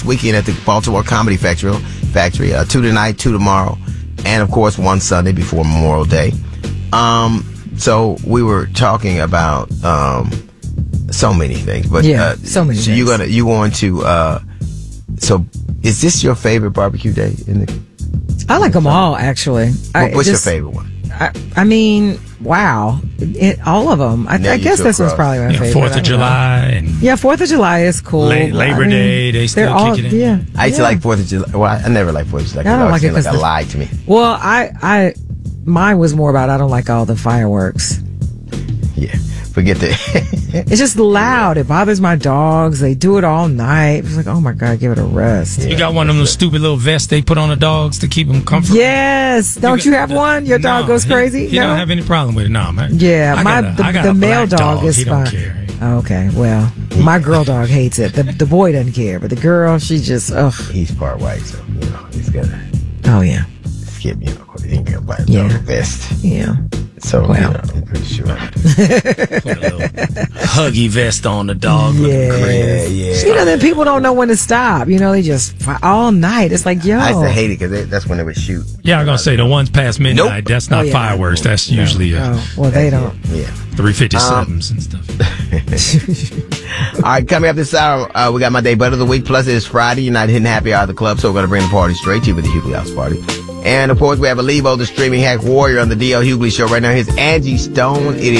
this weekend at the Baltimore Comedy Factory. 2 tonight, 2 tomorrow, and of course 1 Sunday before Memorial Day. So we were talking about so many things, but so many. So you going to? So is this your favorite barbecue day in the? I like them all, actually. What's your favorite one? I mean, wow. All of them. I guess this one's probably my favorite. 4th of July. 4th of July is cool. Labor Day, they still kick it in. Yeah. I used to like 4th of July. Well, I never liked 4th of July. I don't like it because it lied to me. Well, mine was more about I don't like all the fireworks. Yeah. Forget that. It's just loud. It bothers my dogs. They do it all night. It's like, oh my God, give it a rest. You got one of them stupid little vests they put on the dogs to keep them comfortable? Yes. Don't you have one? Your dog goes crazy? He don't have any problem with it. No, man. Yeah. The male dog is fine. He don't care. Okay. Well, my girl dog hates it. The boy doesn't care, but the girl, she just, ugh. He's part white, so, he's gonna. Oh, yeah. Skip, he ain't gonna buy a vest. Yeah. So, I'm pretty sure. Put a little huggy vest on the dog. Yeah. Then people don't know when to stop. They just all night. It's like, yo. I used to hate it because that's when they would shoot. Yeah, I'm going to say the ones past midnight, that's not fireworks. That's usually they don't. Yeah. 357s and stuff. All right, coming up this hour, we got my day butt of the week. Plus, it's Friday. You're not hitting happy hour at the club, so we're going to bring the party straight to you with the Hughley House Party. And, of course, we have a Levo, the streaming hack warrior on the D.L. Hughley Show right now. Here's Angie Stone. It is